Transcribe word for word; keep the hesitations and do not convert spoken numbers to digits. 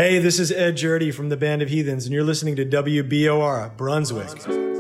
Hey, this is Ed Jurdy from the Band of Heathens, and you're listening to W B O R, Brunswick.